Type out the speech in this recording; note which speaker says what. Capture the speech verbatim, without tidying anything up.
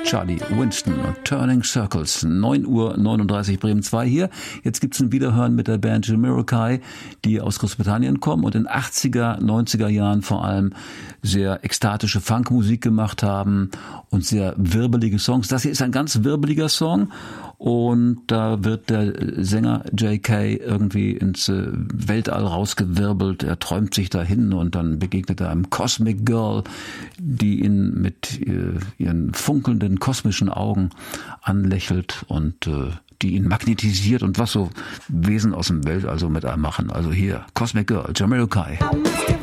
Speaker 1: Charlie Winston und Turning Circles. neun Uhr neununddreißig Bremen zwei hier. Jetzt gibt's ein Wiederhören mit der Band Jamiroquai, die aus Großbritannien kommen und in achtziger, neunziger Jahren vor allem sehr ekstatische Funkmusik gemacht haben und sehr wirbelige Songs. Das hier ist ein ganz wirbeliger Song. Und da wird der Sänger J K irgendwie ins Weltall rausgewirbelt. Er träumt sich dahin und dann begegnet er einem Cosmic Girl, die ihn mit ihren funkelnden kosmischen Augen anlächelt und die ihn magnetisiert und was so Wesen aus dem Weltall so mit einem machen. Also hier, Cosmic Girl, Jamiroquai.